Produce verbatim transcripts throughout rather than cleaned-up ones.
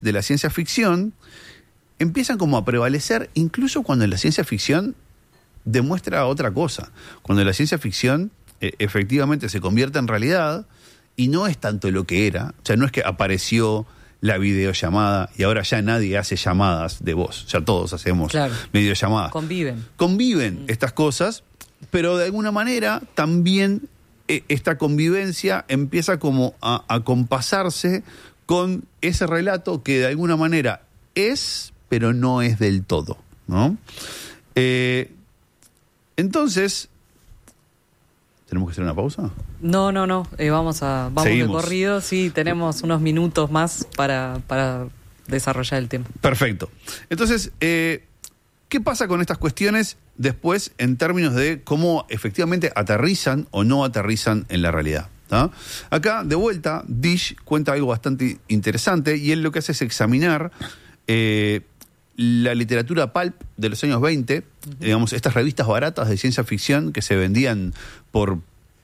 de la ciencia ficción empiezan como a prevalecer incluso cuando la ciencia ficción demuestra otra cosa. Cuando la ciencia ficción eh, efectivamente se convierte en realidad y no es tanto lo que era. O sea, no es que apareció la videollamada y ahora ya nadie hace llamadas de voz. O sea, todos hacemos claro. videollamadas. Conviven. Conviven mm. estas cosas, pero de alguna manera también eh, esta convivencia empieza como a, a compasarse con ese relato que de alguna manera es, pero no es del todo, ¿no? Eh, entonces, ¿tenemos que hacer una pausa? No, no, no, eh, vamos a vamos Seguimos. de corrido, sí, tenemos unos minutos más para, para desarrollar el tema. Perfecto. Entonces, eh, ¿qué pasa con estas cuestiones después en términos de cómo efectivamente aterrizan o no aterrizan en la realidad? ¿Ah? Acá, de vuelta, Dish cuenta algo bastante interesante y él lo que hace es examinar eh, la literatura pulp de los años veinte, uh-huh. digamos, estas revistas baratas de ciencia ficción que se vendían por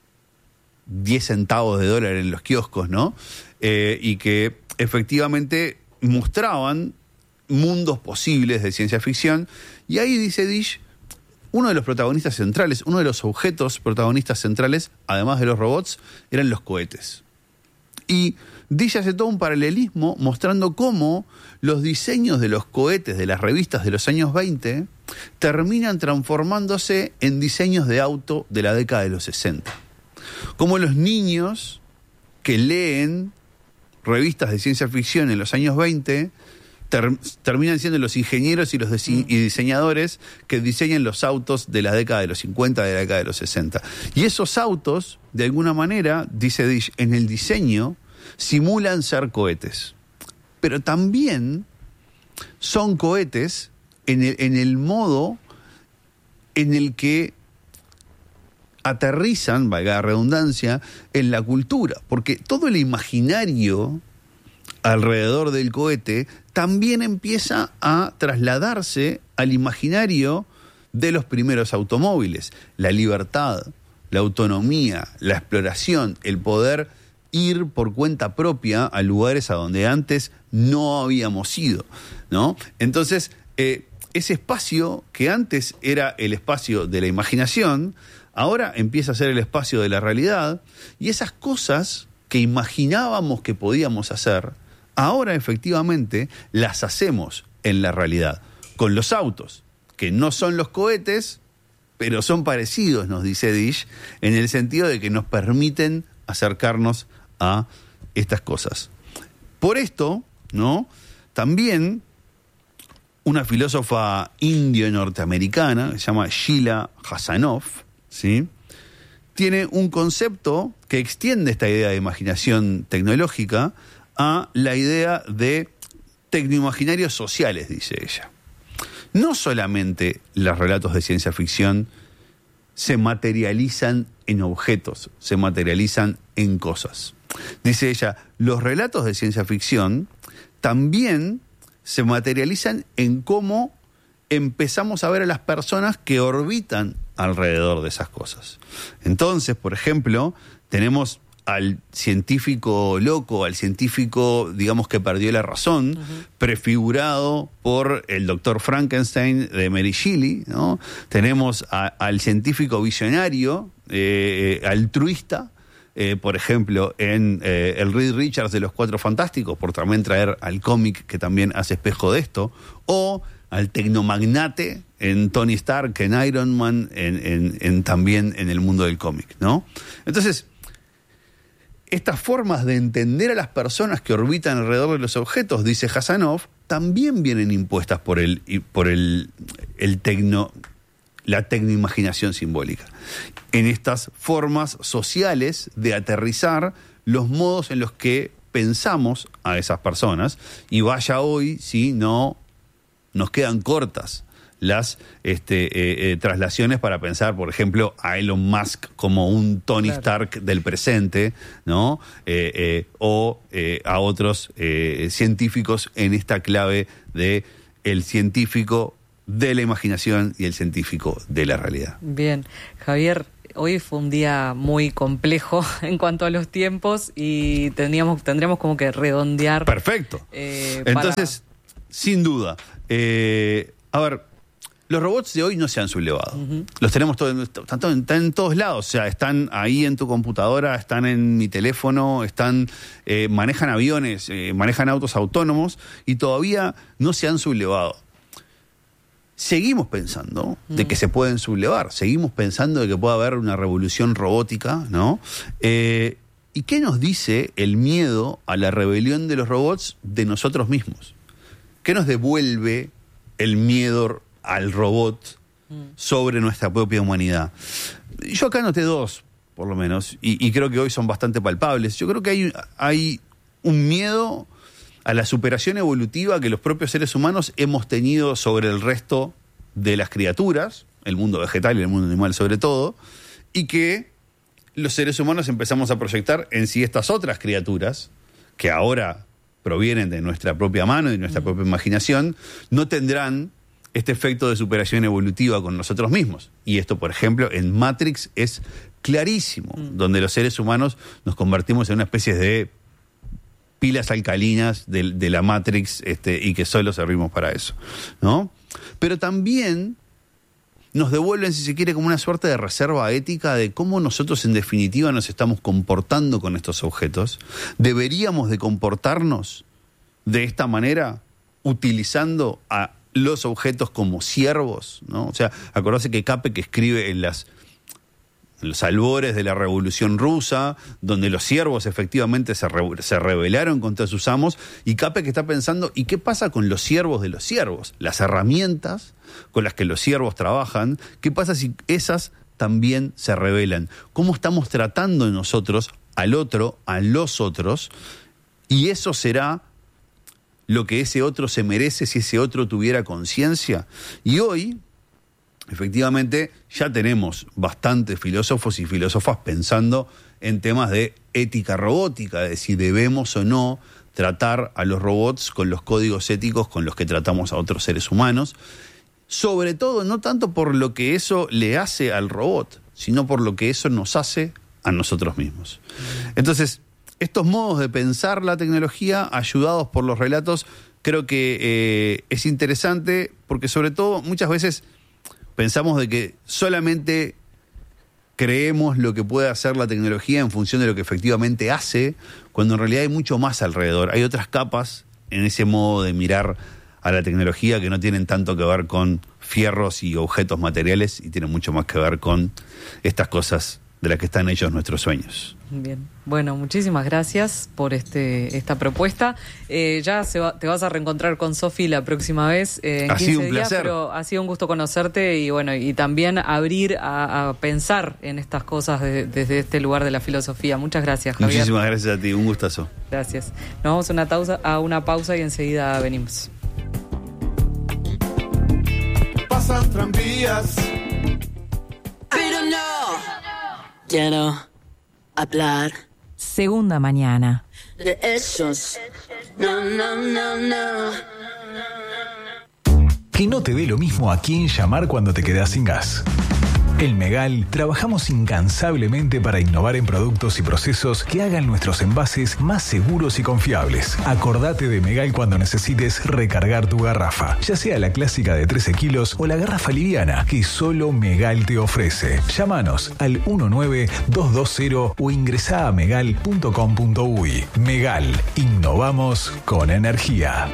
diez centavos de dólar en los kioscos, ¿no? Eh, y que efectivamente mostraban mundos posibles de ciencia ficción. Y ahí dice Dish, uno de los protagonistas centrales, uno de los objetos protagonistas centrales, además de los robots, eran los cohetes. Y Dish hace todo un paralelismo mostrando cómo los diseños de los cohetes de las revistas de los años veinte terminan transformándose en diseños de auto de la década de los sesenta. Como los niños que leen revistas de ciencia ficción en los años veinte ter- terminan siendo los ingenieros y los dise- y diseñadores que diseñan los autos de la década de los cincuenta, de la década de los sesenta. Y esos autos, de alguna manera, dice Dish, en el diseño simulan ser cohetes. Pero también son cohetes en el, en el modo en el que aterrizan, valga la redundancia, en la cultura. Porque todo el imaginario alrededor del cohete también empieza a trasladarse al imaginario de los primeros automóviles. La libertad, la autonomía, la exploración, el poder ir por cuenta propia a lugares a donde antes no habíamos ido, ¿no? Entonces, eh, ese espacio que antes era el espacio de la imaginación, ahora empieza a ser el espacio de la realidad, y esas cosas que imaginábamos que podíamos hacer, ahora efectivamente las hacemos en la realidad, con los autos, que no son los cohetes, pero son parecidos, nos dice Dish, en el sentido de que nos permiten acercarnos a estas cosas. Por esto, ¿no? También una filósofa indio-norteamericana, que se llama Sheila Hasanoff, ¿sí?, tiene un concepto que extiende esta idea de imaginación tecnológica a la idea de tecnoimaginarios sociales, dice ella. No solamente los relatos de ciencia ficción se materializan en objetos, se materializan en cosas. Dice ella, los relatos de ciencia ficción también se materializan en cómo empezamos a ver a las personas que orbitan alrededor de esas cosas. Entonces, por ejemplo, tenemos al científico loco, al científico, digamos, que perdió la razón, uh-huh. prefigurado por el doctor Frankenstein de Mary Shelley, ¿no? Tenemos a, al científico visionario, eh, altruista, eh, por ejemplo, en eh, el Reed Richards de los Cuatro Fantásticos, por también traer al cómic que también hace espejo de esto, o al tecnomagnate en Tony Stark, en Iron Man, en, en, en también en el mundo del cómic, ¿no? Entonces, estas formas de entender a las personas que orbitan alrededor de los objetos, dice Hasanoff, también vienen impuestas por el, por el, el tecno, la tecnoimaginación simbólica. En estas formas sociales de aterrizar los modos en los que pensamos a esas personas, y vaya hoy si no nos quedan cortas las este, eh, eh, traslaciones para pensar, por ejemplo, a Elon Musk como un Tony claro. Stark del presente, ¿no? Eh, eh, o eh, a otros eh, científicos en esta clave de el científico de la imaginación y el científico de la realidad. Bien, Javier, hoy fue un día muy complejo en cuanto a los tiempos y tendríamos, tendríamos como que redondear. Perfecto. Eh, Entonces, para... sin duda. Eh, a ver, los robots de hoy no se han sublevado. Uh-huh. Los tenemos todos, están, están en todos lados. O sea, están ahí en tu computadora, están en mi teléfono, están eh, manejan aviones, eh, manejan autos autónomos y todavía no se han sublevado. Seguimos pensando de que se pueden sublevar, seguimos pensando de que puede haber una revolución robótica, ¿no? Eh, ¿Y qué nos dice el miedo a la rebelión de los robots de nosotros mismos? ¿Qué nos devuelve el miedo al robot sobre nuestra propia humanidad? Yo acá noté dos, por lo menos, y, y creo que hoy son bastante palpables. Yo creo que hay, hay un miedo a la superación evolutiva que los propios seres humanos hemos tenido sobre el resto de las criaturas, el mundo vegetal y el mundo animal sobre todo, y que los seres humanos empezamos a proyectar en sí estas otras criaturas, que ahora provienen de nuestra propia mano y de nuestra propia imaginación, no tendrán este efecto de superación evolutiva con nosotros mismos. Y esto, por ejemplo, en Matrix es clarísimo, mm. donde los seres humanos nos convertimos en una especie de pilas alcalinas de, de la Matrix este, y que solo servimos para eso, ¿no? Pero también nos devuelven, si se quiere, como una suerte de reserva ética de cómo nosotros en definitiva nos estamos comportando con estos objetos. ¿Deberíamos de comportarnos de esta manera utilizando a los objetos como siervos, ¿no? O sea, acordarse que Capek escribe en las en los albores de la Revolución Rusa, donde los siervos efectivamente se, re, se rebelaron contra sus amos, y Capek está pensando, ¿y qué pasa con los siervos de los siervos? Las herramientas con las que los siervos trabajan, ¿qué pasa si esas también se rebelan? ¿Cómo estamos tratando nosotros al otro, a los otros? Y eso será lo que ese otro se merece si ese otro tuviera conciencia. Y hoy, efectivamente, ya tenemos bastantes filósofos y filósofas pensando en temas de ética robótica, de si debemos o no tratar a los robots con los códigos éticos con los que tratamos a otros seres humanos, sobre todo no tanto por lo que eso le hace al robot, sino por lo que eso nos hace a nosotros mismos. Entonces, estos modos de pensar la tecnología, ayudados por los relatos, creo que eh, es interesante porque sobre todo muchas veces pensamos de que solamente creemos lo que puede hacer la tecnología en función de lo que efectivamente hace, cuando en realidad hay mucho más alrededor. Hay otras capas en ese modo de mirar a la tecnología que no tienen tanto que ver con fierros y objetos materiales y tienen mucho más que ver con estas cosas de las que están hechos nuestros sueños. Bien, bueno, muchísimas gracias por este esta propuesta. Eh, ya se va, te vas a reencontrar con Sofi la próxima vez eh, en ha quince sido un días, placer. Pero ha sido un gusto conocerte y bueno, y también abrir a, a pensar en estas cosas de, desde este lugar de la filosofía. Muchas gracias, Javier. Muchísimas gracias a ti, un gustazo. Gracias. Nos vamos a una pausa, a una pausa y enseguida venimos. Pasan tranvías, pero no quiero hablar Segunda mañana. de esos. No, no, no, no. Que no te dé lo mismo a quién llamar cuando te quedas sin gas. En Megal trabajamos incansablemente para innovar en productos y procesos que hagan nuestros envases más seguros y confiables. Acordate de Megal cuando necesites recargar tu garrafa, ya sea la clásica de trece kilos o la garrafa liviana que solo Megal te ofrece. Llámanos al uno nueve dos dos cero o ingresá a megal punto com punto uy. Megal, innovamos con energía.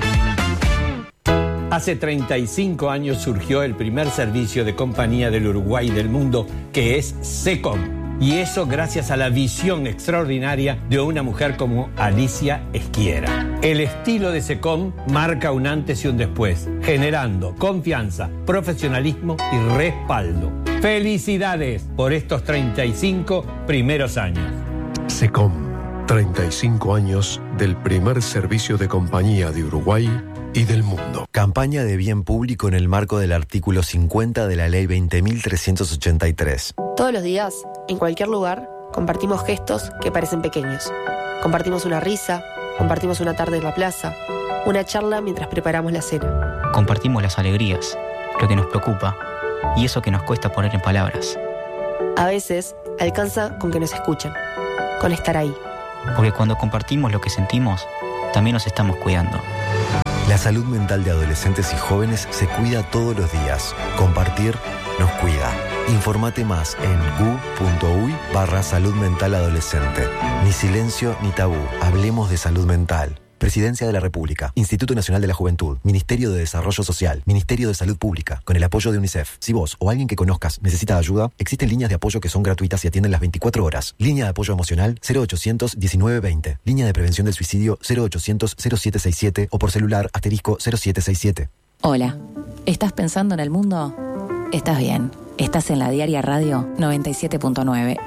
Hace treinta y cinco años surgió el primer servicio de compañía del Uruguay y del mundo, que es SECOM. Y eso gracias a la visión extraordinaria de una mujer como Alicia Esquiera. El estilo de SECOM marca un antes y un después, generando confianza, profesionalismo y respaldo. ¡Felicidades por estos treinta y cinco primeros años! SECOM, treinta y cinco años del primer servicio de compañía de Uruguay y del mundo. Campaña de bien público en el marco del artículo cincuenta de la Ley veinte mil trescientos ochenta y tres. Todos los días, en cualquier lugar, compartimos gestos que parecen pequeños. Compartimos una risa, compartimos una tarde en la plaza, una charla mientras preparamos la cena. Compartimos las alegrías, lo que nos preocupa y eso que nos cuesta poner en palabras. A veces alcanza con que nos escuchen, con estar ahí. Porque cuando compartimos lo que sentimos, también nos estamos cuidando. La salud mental de adolescentes y jóvenes se cuida todos los días. Compartir nos cuida. Informate más en gu.uy barra salud mental adolescente. Ni silencio ni tabú. Hablemos de salud mental. Presidencia de la República, Instituto Nacional de la Juventud, Ministerio de Desarrollo Social, Ministerio de Salud Pública, con el apoyo de UNICEF. Si vos o alguien que conozcas necesita ayuda, existen líneas de apoyo que son gratuitas y atienden las veinticuatro horas. Línea de apoyo emocional cero ochocientos diecinueve veinte. Línea de prevención del suicidio cero ochocientos cero siete sesenta y siete o por celular asterisco cero siete sesenta y siete. Hola, ¿estás pensando en el mundo? Estás bien. Estás en la Diaria Radio noventa y siete punto nueve.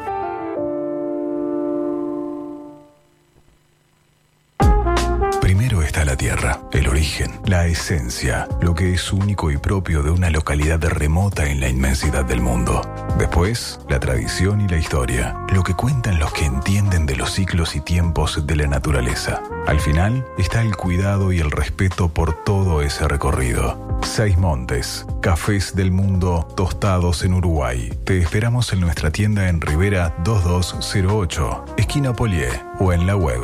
Primero está la tierra, el origen, la esencia, lo que es único y propio de una localidad remota en la inmensidad del mundo. Después, la tradición y la historia, lo que cuentan los que entienden de los ciclos y tiempos de la naturaleza. Al final está el cuidado y el respeto por todo ese recorrido. Seis Montes, cafés del mundo tostados en Uruguay. Te esperamos en nuestra tienda en Rivera dos dos cero ocho, esquina Polié, o en la web.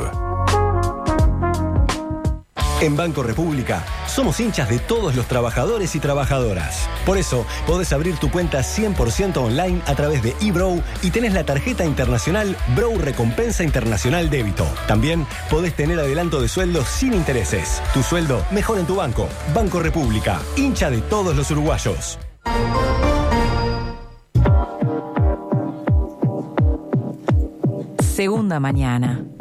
En Banco República somos hinchas de todos los trabajadores y trabajadoras. Por eso podés abrir tu cuenta cien por ciento online a través de eBrow y tenés la tarjeta internacional Brow Recompensa Internacional Débito. También podés tener adelanto de sueldo sin intereses. Tu sueldo mejor en tu banco. Banco República, hincha de todos los uruguayos. Segunda mañana.